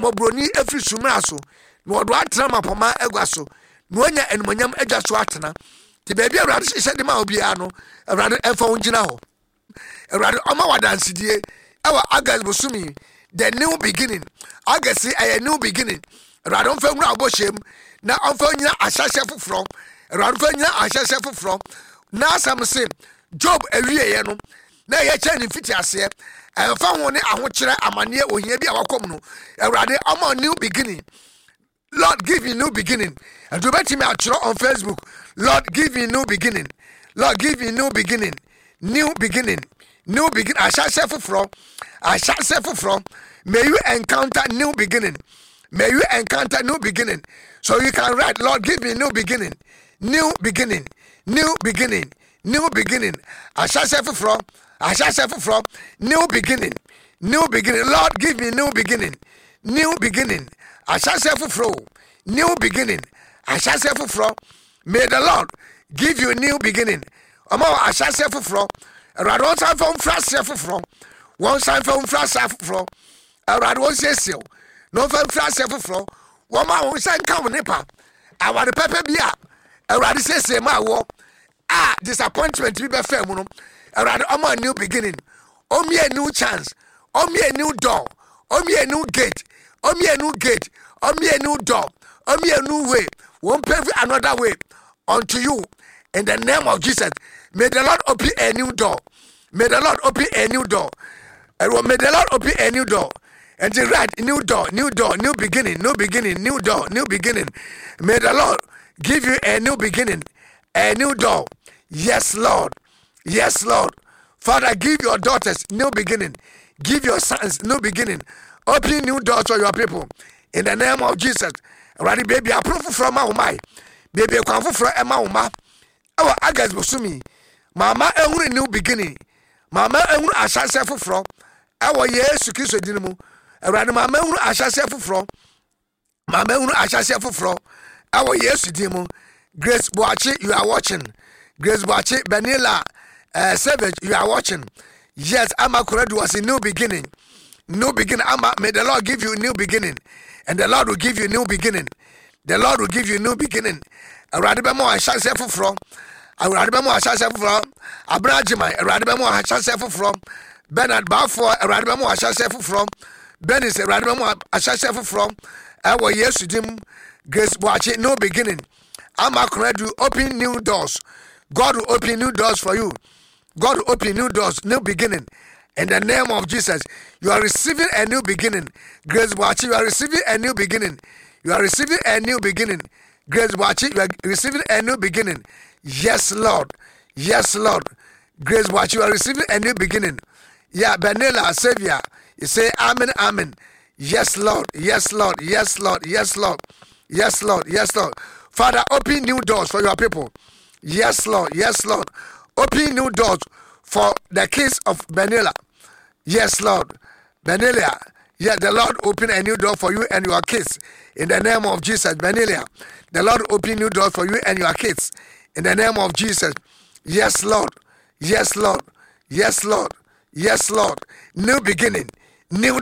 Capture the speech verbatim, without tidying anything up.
mobroni every sumraso no do atena mapoma egwaso no anya enmonyam adwaso atena ti baby awrade hye de ma obia no awrade emfa wongina ho awrade oma wadansedie ewa August bosumi the new beginning August a new beginning awrade omfa nwura oboshem na omfa nyina ahyahye foforo awrade omfa nyina ahyahye foforo na asam se Job awie ye no na ye kya ni fiti ase emfa ho ne ahokere amane ohia bi awakom no awrade oma new beginning. Lord, give me new beginning. And to bet me on Facebook, Lord, give me new beginning. Lord, give me new beginning. New beginning. New beginning. I shall say for from. I shall say for from. May you encounter new beginning. May you encounter new beginning. So you can write, Lord, give me new beginning. New beginning. New beginning. New beginning. I shall say for from. I shall say for from. New beginning. New beginning. Lord, give me new beginning. New beginning. I shall say for flow, new beginning. I shall say for flow. May the Lord give you a new beginning. Amo I shall say for flow. A radon time from flash for flow. One time from flash for flow. A radon says so. No from flash for flow. One man who sang come nipa. I want the pepper be up. A radon says my war. Ah, disappointment to be fair. A radon a new beginning. Oh me a new chance. Oh me a new door. Oh me a new gate. Oh me a new gate. Oh me a new door. Oh me a new way. Won't pave another way unto you. In the name of Jesus. May the Lord open a new door. May the Lord open a new door. And may the Lord open a new door. And the right new door, new door, new beginning, new beginning, new door, new beginning. May the Lord give you a new beginning, a new door. Yes, Lord. Yes, Lord. Father, give your daughters new beginning. Give your sons new beginning. Open new doors for your people. In the name of Jesus. Ready, baby, I prove from my mind. Baby, I come from Emma Uma. Our August Bosumi. Mama, a new beginning. Mama, I shall say for from. Our yes, to kiss a dinamo. Around Mama, I shall say for from. Mama, I shall say for from. Our yes, to demo. Grace Boache, you are watching. Grace Boache, Vanilla, uh, Savage, you are watching. Yes, Amma Kuradu was a new beginning. New beginning. Amma, may the Lord give you a new beginning. And the Lord will give you a new beginning. The Lord will give you a new beginning. Aradibamo, I shall say for from. Aradibamo, I shall say from. Abrajima, Aradibamo, I shall say from. Bernard Balfour, Aradibamo, I shall say from. Benis, Aradibamo, I shall say from. Our yes to him. Grace watch it, no beginning. Amma Kuradu, open new doors. God will open new doors for you. God will open new doors, new beginning. In the name of Jesus, you are receiving a new beginning. Grace Wachi, you are receiving a new beginning. You are receiving a new beginning. Grace Wachi, you are receiving a new beginning. Yes, Lord. Yes, Lord. Grace Wachi, you are receiving a new beginning. Yeah, Benela, Savior. You say, Amen, Amen. Yes, Lord. Yes, Lord. Yes, Lord. Yes, Lord. Yes, Lord. Yes, Lord. Father, open new doors for your people. Yes, Lord. Yes, Lord. Open new doors for the kids of Benela. Yes, Lord. Benelia. Yes, the Lord open a new door for you and your kids. In the name of Jesus. Benelia. The Lord open new doors for you and your kids. In the name of Jesus. Yes, Lord. Yes, Lord. Yes, Lord. Yes, Lord. New beginning. New